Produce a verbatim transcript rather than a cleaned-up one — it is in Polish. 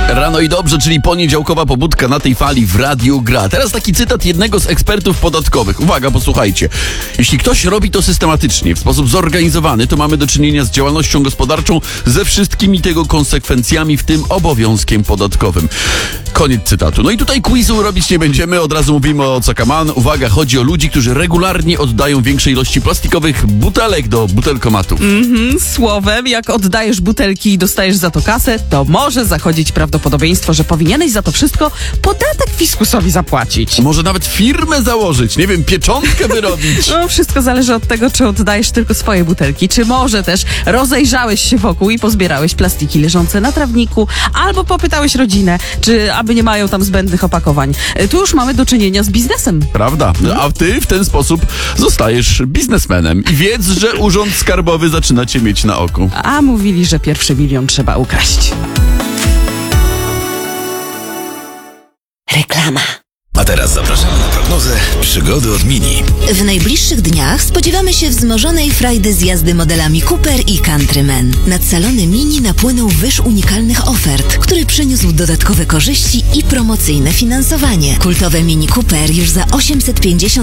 Rano i dobrze, czyli poniedziałkowa pobudka na tej fali w Radiu Gra. Teraz taki cytat jednego z ekspertów podatkowych. Uwaga, posłuchajcie. Jeśli ktoś robi to systematycznie, w sposób zorganizowany, to mamy do czynienia z działalnością gospodarczą ze wszystkimi tego konsekwencjami, w tym obowiązkiem podatkowym. Koniec cytatu. No i tutaj quizu robić nie będziemy, od razu mówimy o co kaman. Uwaga, chodzi o ludzi, którzy regularnie oddają większe ilości plastikowych butelek do butelkomatów. Mhm, słowem, jak oddajesz butelki i dostajesz za to kasę, to może zachodzić prawdopodobieństwo, że powinieneś za to wszystko podatek fiskusowi zapłacić. Może nawet firmę założyć, nie wiem, pieczątkę wyrobić. No, wszystko zależy od tego, czy oddajesz tylko swoje butelki, czy może też rozejrzałeś się wokół i pozbierałeś plastiki leżące na trawniku, albo popytałeś rodzinę, czy aby nie mają tam zbędnych opakowań. Tu już mamy do czynienia z biznesem. Prawda, a ty w ten sposób zostajesz biznesmenem i wiedz, że urząd skarbowy zaczyna cię mieć na oku. A mówili, że pierwszy milion trzeba ukraść. Reklama. A teraz zapraszamy na prognozę przygody od Mini. W najbliższych dniach spodziewamy się wzmożonej frajdy z jazdy modelami Cooper i Countryman. Nad salony Mini napłynął wyż unikalnych ofert, który przyniósł dodatkowe korzyści i promocyjne finansowanie. Kultowe Mini Cooper już za osiemset pięćdziesiąt